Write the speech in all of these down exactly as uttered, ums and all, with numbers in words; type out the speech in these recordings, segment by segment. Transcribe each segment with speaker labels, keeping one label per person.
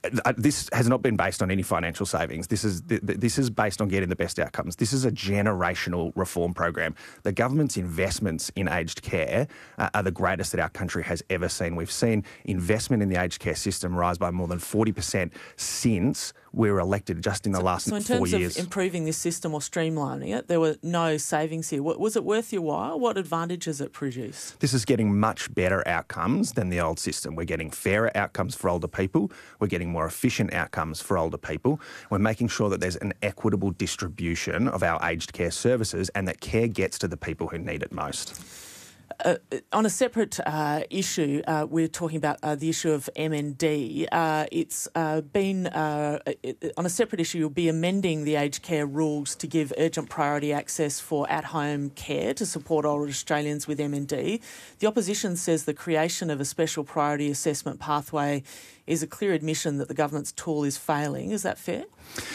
Speaker 1: Uh, This has not been based on any financial savings. This is th- th- this is based on getting the best outcomes. This is a generational reform program. The government's investments in aged care uh, are the greatest that our country has ever seen. We've seen investment in the aged care system rise by more than forty percent since we were elected, just in the
Speaker 2: so,
Speaker 1: last
Speaker 2: so in
Speaker 1: four
Speaker 2: terms
Speaker 1: years.
Speaker 2: of improving this system or streamlining it, there were no savings here. Wa- Was it worth your while? What advantages it produced?
Speaker 1: This is getting much better outcomes than the old system. We're getting fairer outcomes for older people. We're getting more efficient outcomes for older people. We're making sure that there's an equitable distribution of our aged care services and that care gets to the people who need it most.
Speaker 2: Uh, on a separate uh, issue, uh, we're talking about uh, the issue of M N D. Uh, it's uh, been, uh, it, on a separate issue, you'll be amending the aged care rules to give urgent priority access for at-home care to support older Australians with M N D. The opposition says the creation of a special priority assessment pathway is a clear admission that the government's tool is failing. Is that fair?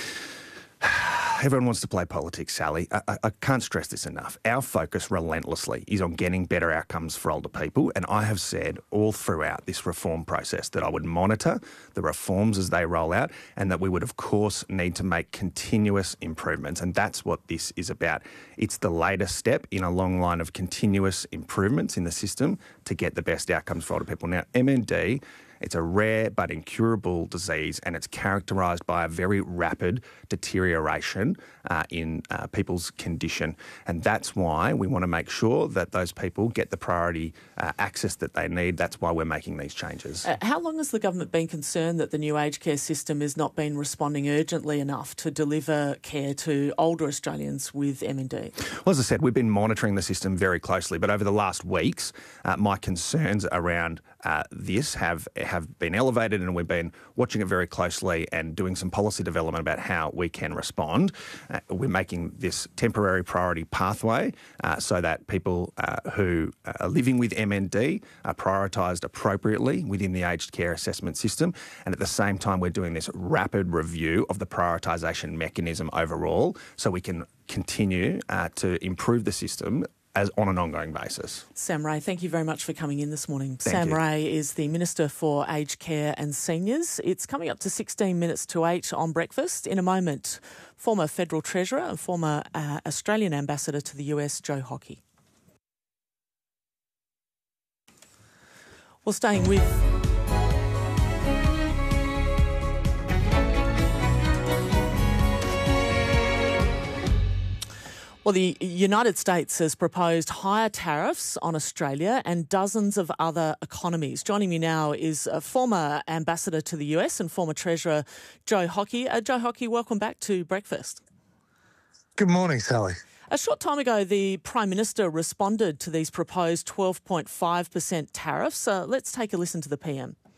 Speaker 1: Everyone wants to play politics, Sally. I, I, I can't stress this enough. Our focus relentlessly is on getting better outcomes for older people, and I have said all throughout this reform process that I would monitor the reforms as they roll out and that we would, of course, need to make continuous improvements, and that's what this is about. It's the latest step in a long line of continuous improvements in the system to get the best outcomes for older people. Now, M N D, it's a rare but incurable disease, and it's characterised by a very rapid deterioration uh, in uh, people's condition. And that's why we want to make sure that those people get the priority uh, access that they need. That's why we're making these changes.
Speaker 2: Uh, how long has the government been concerned that the new aged care system has not been responding urgently enough to deliver care to older Australians with M N D?
Speaker 1: Well, as I said, we've been monitoring the system very closely, but over the last weeks, uh, my concerns around uh, this have have been elevated, and we've been watching it very closely and doing some policy development about how we can respond. Uh, we're making this temporary priority pathway uh, so that people uh, who are living with M N D are prioritised appropriately within the aged care assessment system, and at the same time we're doing this rapid review of the prioritisation mechanism overall so we can continue uh, to improve the system as on an ongoing basis.
Speaker 2: Sam Ray, thank you very much for coming in this morning.
Speaker 1: Thank
Speaker 2: Sam
Speaker 1: you.
Speaker 2: Ray is the Minister for Aged Care and Seniors. It's coming up to sixteen minutes to eight on Breakfast. In a moment, former Federal Treasurer and former uh, Australian Ambassador to the U S, Joe Hockey. Well, staying with... Well, the United States has proposed higher tariffs on Australia and dozens of other economies. Joining me now is a former ambassador to the U S and former Treasurer Joe Hockey. Uh, Joe Hockey, welcome back to Breakfast.
Speaker 3: Good morning, Sally.
Speaker 2: A short time ago, the Prime Minister responded to these proposed twelve point five percent tariffs. Uh, let's take a listen to the P M.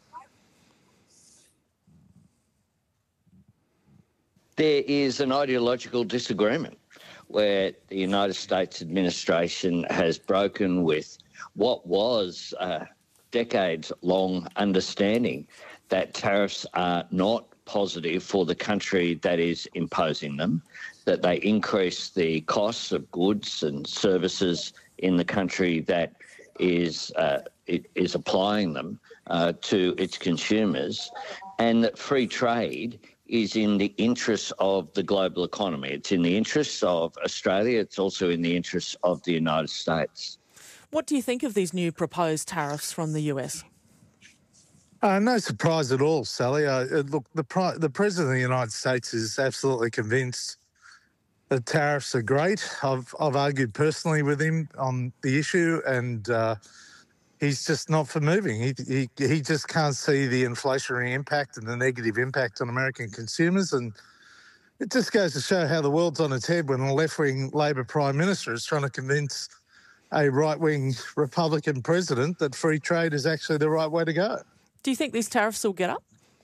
Speaker 4: There is an ideological disagreement where the United States administration has broken with what was a decades-long understanding that tariffs are not positive for the country that is imposing them, that they increase the costs of goods and services in the country that is uh, it is applying them uh, to its consumers, and that free trade is in the interests of the global economy. It's in the interests of Australia. It's also in the interests of the United States.
Speaker 2: What do you think of these new proposed tariffs from the U S?
Speaker 3: Uh, no surprise at all, Sally. Uh, look, the, pri- the President of the United States is absolutely convinced that tariffs are great. I've, I've argued personally with him on the issue, and uh, he's just not for moving. He, he he just can't see the inflationary impact and the negative impact on American consumers. And it just goes to show how the world's on its head when a left-wing Labor Prime Minister is trying to convince a right-wing Republican president that free trade is actually the right way to go.
Speaker 2: Do you think these tariffs will get up?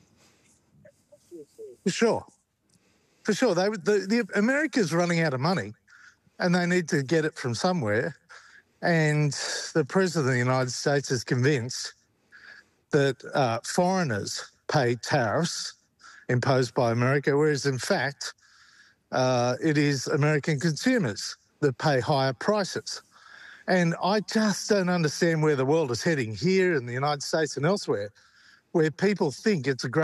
Speaker 3: For sure. For sure. They, the, the America's running out of money, and they need to get it from somewhere. And the President of the United States is convinced that uh, foreigners pay tariffs imposed by America, whereas in fact uh, it is American consumers that pay higher prices. And I just don't understand where the world is heading here in the United States and elsewhere, where people think it's a great